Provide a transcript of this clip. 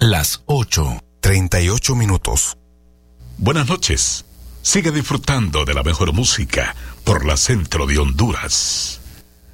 Las 8:38. Buenas noches. Sigue disfrutando de la mejor música por la Centro de Honduras.